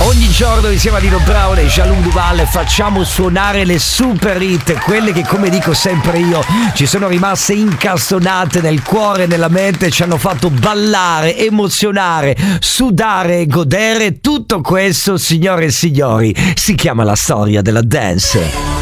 Ogni giorno insieme a Dino Brown e Jean-Luc Duval facciamo suonare le super hit, quelle che, come dico sempre io, ci sono rimaste incastonate nel cuore e nella mente, ci hanno fatto ballare, emozionare, sudare e godere. Tutto questo, signore e signori, si chiama la storia della dance.